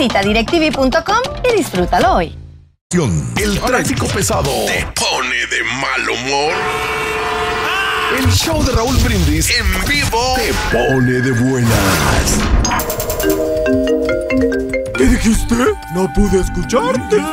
Visita DirecTV.com y disfrútalo hoy. El tráfico pesado te pone de mal humor. El show de Raúl Brindis en vivo te pone de buenas. ¿Qué dijiste? No pude escucharte.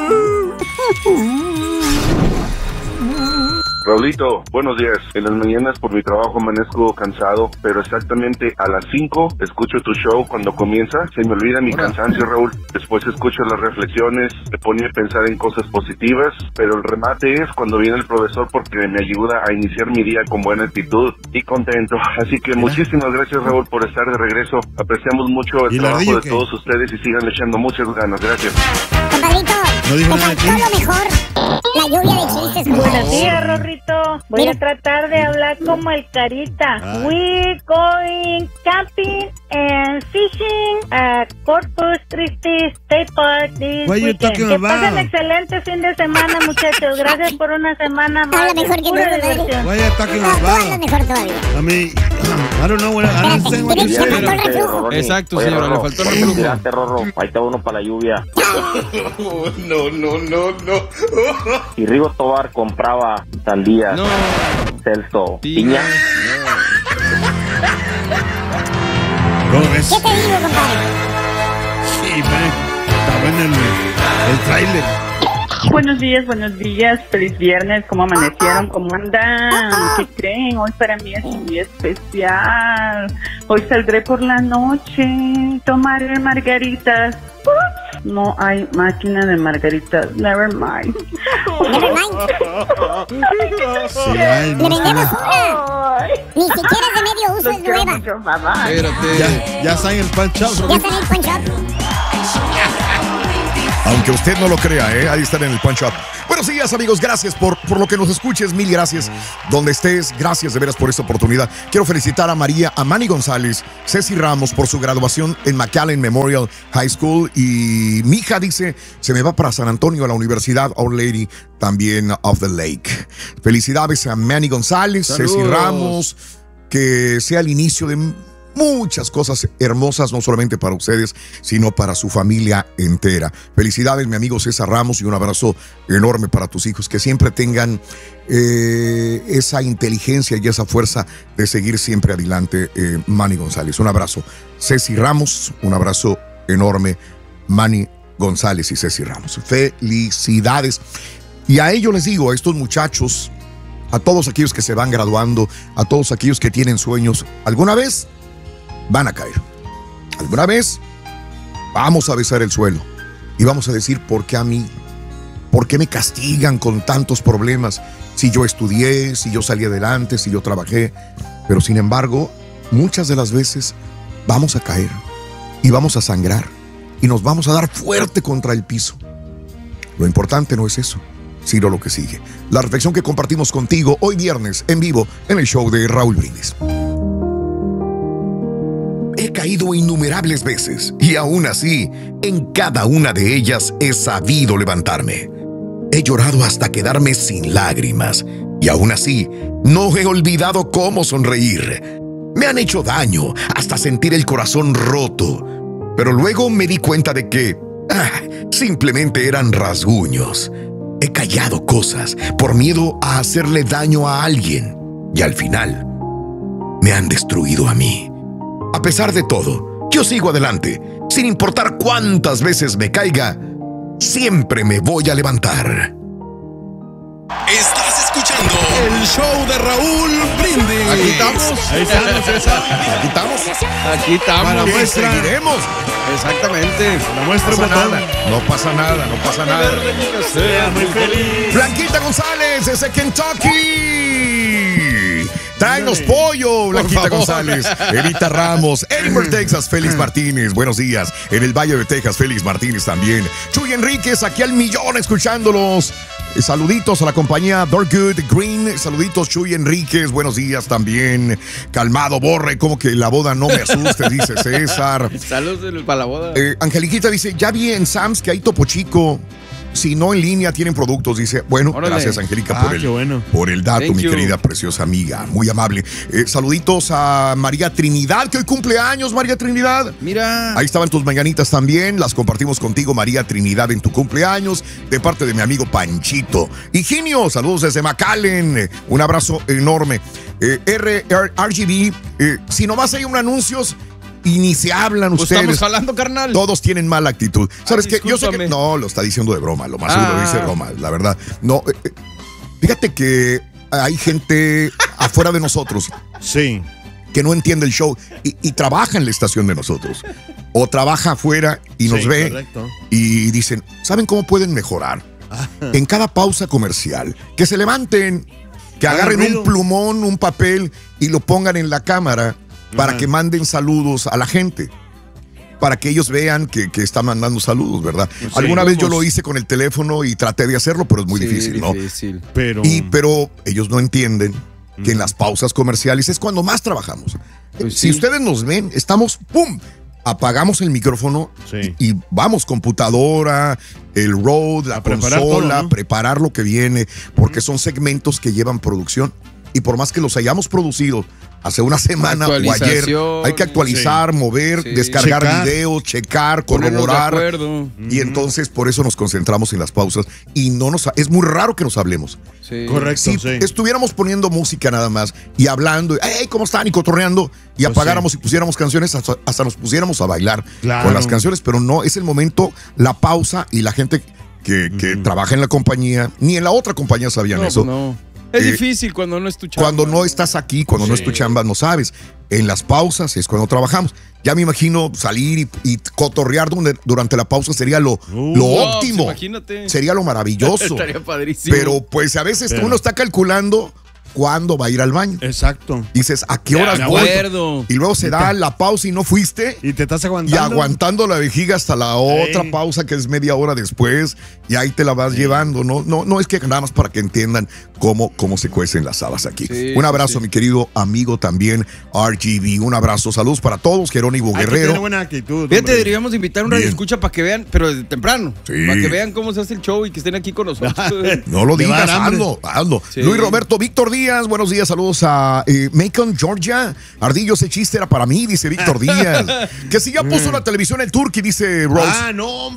Raulito, buenos días. En las mañanas por mi trabajo amanezco cansado, pero exactamente a las 5 escucho tu show cuando comienza. Se me olvida mi cansancio, Raúl. Después escucho las reflexiones, me pone a pensar en cosas positivas, pero el remate es cuando viene el profesor porque me ayuda a iniciar mi día con buena actitud y contento. Así que muchísimas gracias, Raúl, por estar de regreso. Apreciamos mucho el trabajo de todos ustedes y sigan echando muchas ganas. Gracias. Compadrito, no dijo te nada faltó lo mejor. La lluvia de chistes. Buenos días, Rorrito. Voy a tratar de hablar como el Carita. We're going camping and fishing at Corpus Christi State Park this weekend. Que pasen excelente fin de semana, muchachos. Gracias por una semana más. Habla mejor que pura diversión. Why you talking about? Habla mejor todavía. I mean, I don't know what I don't say what you said. Exacto, señora, le faltó el reflujo. Tiraste, Rorro. Ahí está uno para la lluvia. No. Y Rigo Tobar compraba sandías. No. Celso. Piña. ¿Cómo ves? ¿Qué te digo, compadre? Sí, man. Estaba en el tráiler. Buenos días, feliz viernes, ¿cómo amanecieron? ¿Cómo andan? ¿Qué creen? Hoy para mí es un día especial. Hoy saldré por la noche, tomaré margaritas. No hay máquina de margaritas, never mind. Never mind. Sí, hay, Le vendemos una. Ni siquiera es de medio uso, es nueva. Espérate. Ya está en el punch up. Ya está en el punch up. Aunque usted no lo crea, ahí están en el Punch Up. Buenos días, amigos, gracias por lo que nos escuches, mil gracias. Donde estés, gracias de veras por esta oportunidad. Quiero felicitar a María, a Manny González, Ceci Ramos por su graduación en McAllen Memorial High School. Y mi hija dice, se me va para San Antonio a la Universidad Our Lady, también of the Lake. Felicidades a Manny González, Saludos. Ceci Ramos, que sea el inicio de muchas cosas hermosas, no solamente para ustedes, sino para su familia entera. Felicidades, mi amigo César Ramos, y un abrazo enorme para tus hijos, que siempre tengan esa inteligencia y esa fuerza de seguir siempre adelante. Manny González, un abrazo. Ceci Ramos, un abrazo enorme. Manny González y Ceci Ramos, felicidades. Y a ellos les digo, a estos muchachos, a todos aquellos que se van graduando, a todos aquellos que tienen sueños, alguna vez van a caer. Alguna vez vamos a besar el suelo y vamos a decir, ¿por qué a mí? ¿Por qué me castigan con tantos problemas? Si yo estudié, si yo salí adelante, si yo trabajé. Pero sin embargo, muchas de las veces vamos a caer y vamos a sangrar y nos vamos a dar fuerte contra el piso. Lo importante no es eso, sino lo que sigue. La reflexión que compartimos contigo hoy viernes en vivo en el show de Raúl Brindis. He caído innumerables veces y aún así, en cada una de ellas he sabido levantarme. He llorado hasta quedarme sin lágrimas y aún así no he olvidado cómo sonreír. Me han hecho daño hasta sentir el corazón roto, pero luego me di cuenta de que simplemente eran rasguños. He callado cosas por miedo a hacerle daño a alguien y al final me han destruido a mí. A pesar de todo, yo sigo adelante. Sin importar cuántas veces me caiga, siempre me voy a levantar. Estás escuchando el show de Raúl Brindis. Aquí estamos. Ahí estamos, César. Aquí estamos. Aquí estamos. Para la Y muestra. seguiremos. Exactamente. La muestra No pasa botón. nada. No pasa nada. No pasa nada. Sea muy feliz. Blanquita González desde Kentucky. Tráenos pollo, Blanquita favor. González. Evita Ramos. Elmer, Texas, Félix Martínez. Buenos días. En el Valle de Texas, Félix Martínez también. Chuy Enríquez, aquí al millón escuchándolos. Saluditos a la compañía Dorgood Green. Saluditos, Chuy Enríquez. Buenos días también. Calmado, Borre. Como que la boda no me asuste, dice César. Saludos para la boda. Angeliquita dice, ya vi en Sam's que hay Topo Chico. si no en línea tienen productos. Dice, bueno, Órale. gracias Angélica bueno. por el dato, Thank mi you. querida preciosa amiga, muy amable. Saluditos a María Trinidad, que hoy cumple años, María Trinidad. Mira. Ahí estaban tus mañanitas también, las compartimos contigo, María Trinidad, en tu cumpleaños, de parte de mi amigo Panchito. Higinio, saludos desde McAllen, un abrazo enorme. RGB, si nomás hay un anuncios y ni se hablan Pues ustedes. estamos jalando, carnal. Todos tienen mala actitud. ¿Sabes qué? Yo sé que discúlpame. no, lo está diciendo de broma, lo más seguro lo dice de broma, la verdad. No, fíjate que hay gente afuera de nosotros Sí. que no entiende el show y trabaja en la estación de nosotros. O trabaja afuera y nos Sí, ve correcto. y dicen, ¿saben cómo pueden mejorar? En cada pausa comercial, que se levanten, que Hagan agarren ruido. un plumón, un papel y lo pongan en la cámara para Ajá. que manden saludos a la gente. Para que ellos vean que están mandando saludos, ¿verdad? Sí, Alguna vez yo vamos. lo hice con el teléfono y traté de hacerlo, pero es muy Sí, difícil, ¿no? difícil. Pero. Pero ellos no entienden que en las pausas comerciales es cuando más trabajamos. Pues Si sí. ustedes nos ven, estamos, ¡pum! Apagamos el micrófono Sí. y vamos, computadora, el road, la A preparar consola, todo, ¿no? preparar lo que viene, porque son segmentos que llevan producción. Y por más que los hayamos producido hace una semana o ayer, Actualización. hay que actualizar, mover, Sí. descargar Checar. videos, checar, Ponernos de corroborar. acuerdo. Y entonces por eso nos concentramos en las pausas. Y no es muy raro que nos hablemos. Sí. Correcto, Si sí. estuviéramos poniendo música nada más y hablando, hey, ¿cómo están? Y cotorreando, y Pues apagáramos y pusiéramos canciones, hasta nos pusiéramos a bailar Claro. con las canciones, pero no, es el momento, la pausa y la gente que trabaja en la compañía, ni en la otra compañía sabían No, eso. pues no. Es difícil cuando no es tu chamba. Cuando no estás aquí, cuando no es tu chamba, no sabes. En las pausas es cuando trabajamos. Ya me imagino salir y cotorrear durante la pausa sería lo óptimo. Pues imagínate. Sería lo maravilloso. Estaría padrísimo. Pero pues a veces Pero- uno está calculando cuándo va a ir al baño. Exacto. Dices, ¿a qué horas me voy? acuerdo. Y luego se da la pausa y no fuiste. Y te estás Y aguantando. aguantando la vejiga hasta la otra Ey. pausa que es media hora después. Y ahí te la vas llevando. No es que nada más para que entiendan cómo se cuecen las habas aquí. Sí, Un sí, abrazo, sí. mi querido amigo también, RGB. Un abrazo. Saludos para todos. Jerónimo Hay que tener Guerrero. buena actitud. Fíjate, hombre. deberíamos invitar a un radio Bien. escucha para que vean, pero desde temprano. Sí. Para que vean cómo se hace el show y que estén aquí con nosotros. No lo Te va a digas, dar hambre. hazlo. Sí. Luis Roberto Víctor Díaz, buenos días, saludos a Macon, Georgia. Ardillo, ese chiste era para mí, dice Víctor Díaz. Que si ya puso la televisión el Turqui, dice Rose. Ah, no,